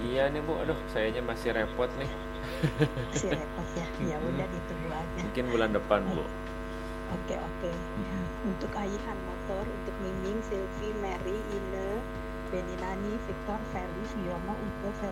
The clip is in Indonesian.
Iya nih Bu, aduh sayanya masih repot nih. Masih repot ya. Ya udah ditunggu aja. Mungkin bulan depan Bu. Oke, oke. Untuk Aihan motor, untuk Miming, Silvi, Mary, Ine, Beninani, Victor, Feli, Yono, Ugo,